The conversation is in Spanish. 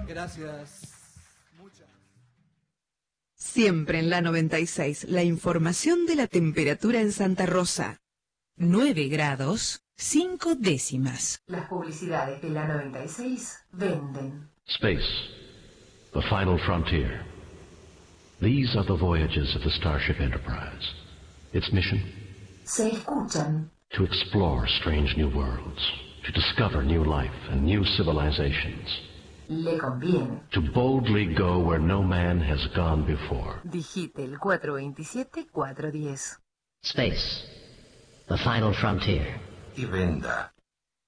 Gracias. Muchas. Siempre en la 96, la información de la temperatura en Santa Rosa. 9 grados, 5 décimas. Las publicidades de la 96 venden. Space, the final frontier. These are the voyages of the Starship Enterprise. Its mission? Se escuchan. To explore strange new worlds, to discover new life and new civilizations. Le conviene. To boldly go where no man has gone before. Digite el 427-410. Space, the final frontier. Y venda.